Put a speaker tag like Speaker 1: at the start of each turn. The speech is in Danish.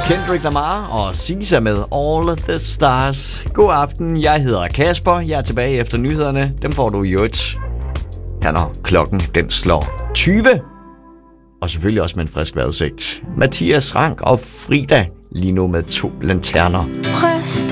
Speaker 1: Kendrick Lamar og SZA med All the Stars. God aften, jeg hedder Kasper. Jeg er tilbage efter nyhederne. Dem får du i øvrigt her, når klokken den slår 20. Og selvfølgelig også med en frisk vejrudsigt. Mathias Rank og Frida lige nu med 2 lanterner.